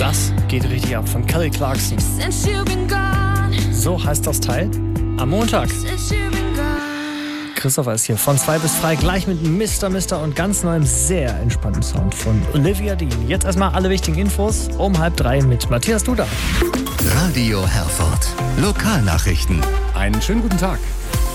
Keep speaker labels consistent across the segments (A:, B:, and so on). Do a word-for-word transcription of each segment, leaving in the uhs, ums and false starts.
A: Das geht richtig ab von Kelly Clarkson. So heißt das Teil am Montag. Christopher ist hier von zwei bis drei, gleich mit Mister Mister und ganz neuem, sehr entspannten Sound von Olivia Dean. Jetzt erstmal alle wichtigen Infos um halb drei mit Matthias Duda.
B: Radio Herford. Lokalnachrichten.
C: Einen schönen guten Tag.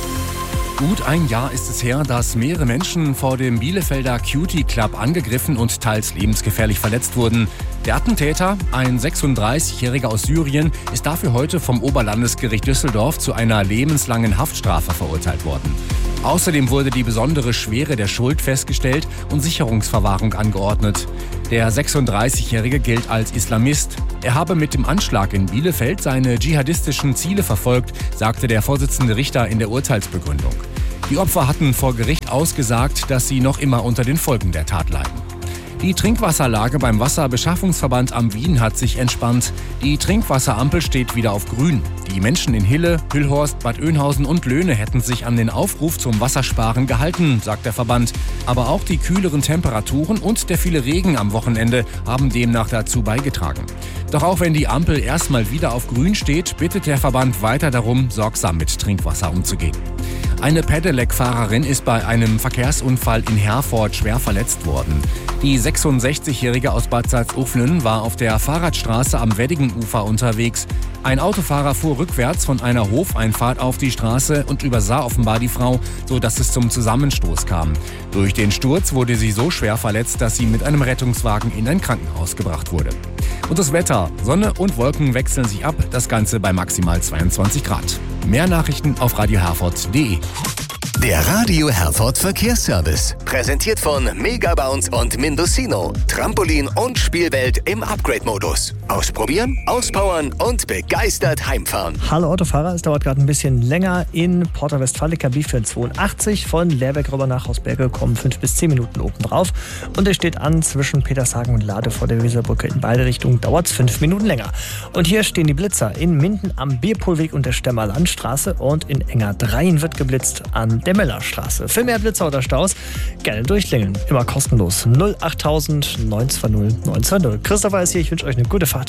C: Gut ein Jahr ist es her, dass mehrere Menschen vor dem Bielefelder Cutie Club angegriffen und teils lebensgefährlich verletzt wurden. Der Attentäter, ein sechsunddreißigjähriger aus Syrien, ist dafür heute vom Oberlandesgericht Düsseldorf zu einer lebenslangen Haftstrafe verurteilt worden. Außerdem wurde die besondere Schwere der Schuld festgestellt und Sicherungsverwahrung angeordnet. Der sechsunddreißigjährige gilt als Islamist. Er habe mit dem Anschlag in Bielefeld seine dschihadistischen Ziele verfolgt, sagte der Vorsitzende Richter in der Urteilsbegründung. Die Opfer hatten vor Gericht ausgesagt, dass sie noch immer unter den Folgen der Tat leiden. Die Trinkwasserlage beim Wasserbeschaffungsverband am Wien hat sich entspannt. Die Trinkwasserampel steht wieder auf grün. Die Menschen in Hille, Hüllhorst, Bad Oeynhausen und Löhne hätten sich an den Aufruf zum Wassersparen gehalten, sagt der Verband. Aber auch die kühleren Temperaturen und der viele Regen am Wochenende haben demnach dazu beigetragen. Doch auch wenn die Ampel erstmal wieder auf grün steht, bittet der Verband weiter darum, sorgsam mit Trinkwasser umzugehen. Eine Pedelec-Fahrerin ist bei einem Verkehrsunfall in Herford schwer verletzt worden. Die sechsundsechzigjährige aus Bad Salzuflen war auf der Fahrradstraße am Weddigenufer unterwegs. Ein Autofahrer fuhr rückwärts von einer Hofeinfahrt auf die Straße und übersah offenbar die Frau, sodass es zum Zusammenstoß kam. Durch den Sturz wurde sie so schwer verletzt, dass sie mit einem Rettungswagen in ein Krankenhaus gebracht wurde. Und das Wetter. Sonne und Wolken wechseln sich ab, das Ganze bei maximal zweiundzwanzig Grad. Mehr Nachrichten auf radio herford punkt de.
B: Der Radio Herford Verkehrsservice. Präsentiert von Megabounce und Mindocino. Trampolin und Spielwelt im Upgrade-Modus. Ausprobieren, auspowern und begeistert heimfahren.
A: Hallo Autofahrer, es dauert gerade ein bisschen länger in Porta Westfalica B vierhundertzweiundachtzig. Von Leerberg rüber nach Hausberge kommen fünf bis zehn Minuten oben drauf. Und es steht an zwischen Petershagen und Lade vor der Weserbrücke. In beide Richtungen dauert es fünf Minuten länger. Und hier stehen die Blitzer in Minden am Bierpohlweg und der Stemmer Landstraße. Und in Engerdreien wird geblitzt an der Mellerstraße. Für mehr Blitzer oder Staus gerne durchklingeln. Immer kostenlos. null achttausend neun zwei null neun zwei null. Christopher ist hier. Ich wünsche euch eine gute Fahrt.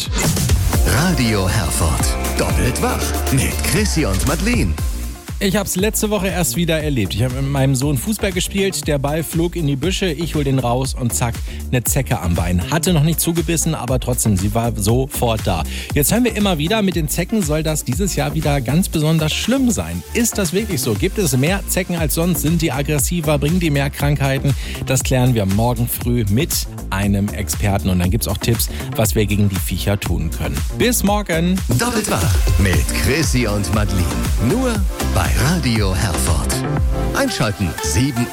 B: Radio Herford. Doppelt wach mit Chrissy und Madeleine.
D: Ich habe es letzte Woche erst wieder erlebt. Ich habe mit meinem Sohn Fußball gespielt, der Ball flog in die Büsche, ich hol den raus und zack, eine Zecke am Bein. Hatte noch nicht zugebissen, aber trotzdem, sie war sofort da. Jetzt hören wir immer wieder, mit den Zecken soll das dieses Jahr wieder ganz besonders schlimm sein. Ist das wirklich so? Gibt es mehr Zecken als sonst? Sind die aggressiver? Bringen die mehr Krankheiten? Das klären wir morgen früh mit einem Experten. Und dann gibt es auch Tipps, was wir gegen die Viecher tun können. Bis morgen!
B: Doppelt wach mit Chrissy und Madeleine. Nur bei Radio Herford. Einschalten sieben